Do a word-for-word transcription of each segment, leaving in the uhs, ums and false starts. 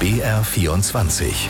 B R vierundzwanzig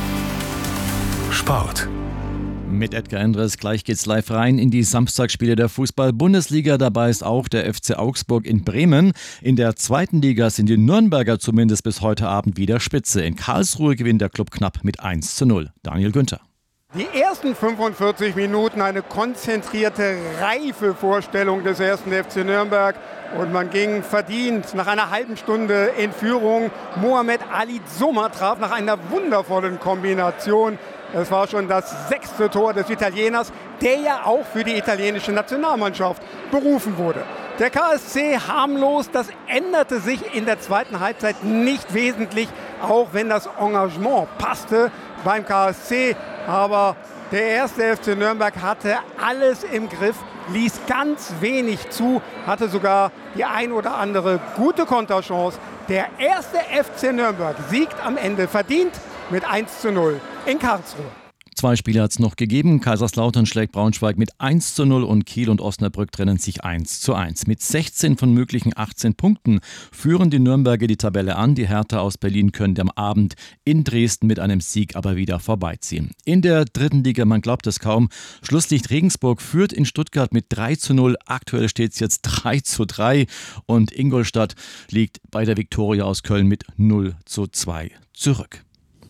Sport. Mit Edgar Endres, gleich geht's live rein in die Samstagsspiele der Fußball-Bundesliga. Dabei ist auch der F C Augsburg in Bremen. In der zweiten Liga sind die Nürnberger zumindest bis heute Abend wieder Spitze. In Karlsruhe gewinnt der Club knapp mit eins zu null. Daniel Günther. Die ersten fünfundvierzig Minuten eine konzentrierte, reife Vorstellung des ersten F C Nürnberg. Und man ging verdient nach einer halben Stunde in Führung. Mohamed Ali Zuma traf nach einer wundervollen Kombination. Es war schon das sechste Tor des Italieners, der ja auch für die italienische Nationalmannschaft berufen wurde. Der K S C harmlos, das änderte sich in der zweiten Halbzeit nicht wesentlich, auch wenn das Engagement passte beim K S C. Aber der erste F C Nürnberg hatte alles im Griff, ließ ganz wenig zu, hatte sogar die ein oder andere gute Konterchance. Der erste F C Nürnberg siegt am Ende verdient mit eins zu null in Karlsruhe. Zwei Spiele hat es noch gegeben. Kaiserslautern schlägt Braunschweig mit eins zu null und Kiel und Osnabrück trennen sich eins zu eins. Mit sechzehn von möglichen achtzehn Punkten führen die Nürnberger die Tabelle an. Die Hertha aus Berlin könnte am Abend in Dresden mit einem Sieg aber wieder vorbeiziehen. In der dritten Liga, man glaubt es kaum, Schlusslicht Regensburg führt in Stuttgart mit drei zu null. Aktuell steht es jetzt drei zu drei und Ingolstadt liegt bei der Viktoria aus Köln mit null zu zwei zurück.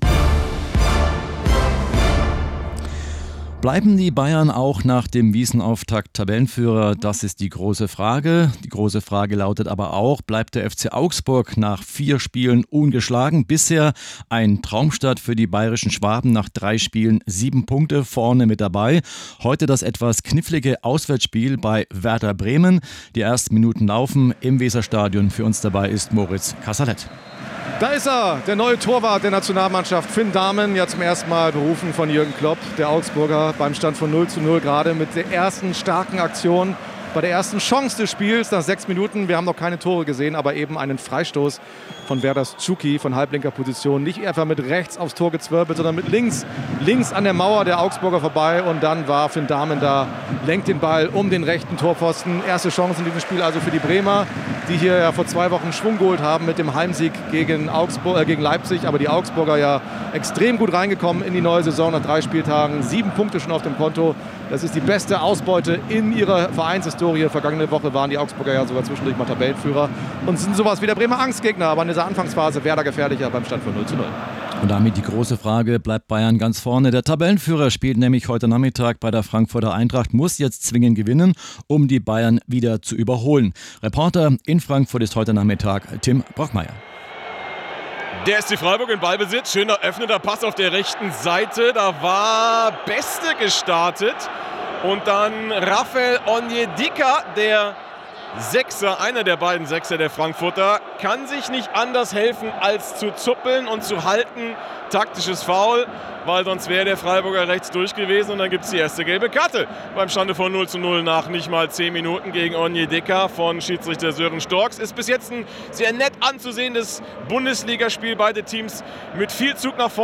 Bleiben die Bayern auch nach dem Wiesenauftakt Tabellenführer? Das ist die große Frage. Die große Frage lautet aber auch, bleibt der F C Augsburg nach vier Spielen ungeschlagen? Bisher ein Traumstart für die bayerischen Schwaben, nach drei Spielen sieben Punkte vorne mit dabei. Heute das etwas knifflige Auswärtsspiel bei Werder Bremen. Die ersten Minuten laufen im Weserstadion. Für uns dabei ist Moritz Kassalet. Da ist er, der neue Torwart der Nationalmannschaft, Finn Dahmen, ja zum ersten Mal berufen von Jürgen Klopp, der Augsburger, beim Stand von null zu null gerade mit der ersten starken Aktion, bei der ersten Chance des Spiels nach sechs Minuten. Wir haben noch keine Tore gesehen, aber eben einen Freistoß von Werders Tschuki von halblinker Position. Nicht einfach mit rechts aufs Tor gezwirbelt, sondern mit links, links an der Mauer der Augsburger vorbei. Und dann war Finn Dahmen da, lenkt den Ball um den rechten Torpfosten. Erste Chance in diesem Spiel also für die Bremer, die hier ja vor zwei Wochen Schwung geholt haben mit dem Heimsieg gegen, Augsburg, äh, gegen Leipzig. Aber die Augsburger ja extrem gut reingekommen in die neue Saison nach drei Spieltagen. Sieben Punkte schon auf dem Konto. Das ist die beste Ausbeute in ihrer Vereinshistorie. Vergangene Woche waren die Augsburger ja sogar zwischendurch mal Tabellenführer und sind sowas wie der Bremer Angstgegner. Aber in dieser Anfangsphase Werder gefährlicher beim Stand von null zu null. Und damit die große Frage, bleibt Bayern ganz vorne? Der Tabellenführer spielt nämlich heute Nachmittag bei der Frankfurter Eintracht, muss jetzt zwingend gewinnen, um die Bayern wieder zu überholen. Reporter in Frankfurt ist heute Nachmittag Tim Brockmeier. Der S C Freiburg in Ballbesitz, schöner öffneter Pass auf der rechten Seite, da war Beste gestartet und dann Rafael Onyedika, der Sechser, einer der beiden Sechser der Frankfurter, kann sich nicht anders helfen als zu zuppeln und zu halten. Taktisches Foul, weil sonst wäre der Freiburger rechts durch gewesen und dann gibt es die erste gelbe Karte. Beim Stande von null zu null nach nicht mal zehn Minuten gegen Onyedika von Schiedsrichter Sören Storks. Ist bis jetzt ein sehr nett anzusehendes Bundesligaspiel. Beide Teams mit viel Zug nach vorne.